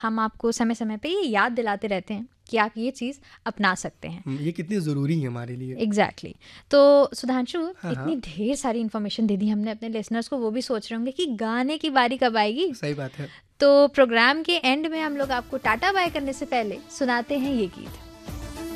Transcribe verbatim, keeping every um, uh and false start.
हम आपको समय समय पे ये याद दिलाते रहते हैं कि आप ये चीज़ अपना सकते हैं। ये कितनी ज़रूरी है हमारे लिए। Exactly exactly. तो सुधांशु, हाँ, इतनी हाँ। ढेर सारी इन्फॉर्मेशन दे दी हमने अपने लिसनर्स को, वो भी सोच रहे होंगे कि गाने की बारी कब आएगी। सही बात है। तो प्रोग्राम के एंड में हम लोग आपको टाटा बाय करने से पहले सुनाते हैं ये गीत।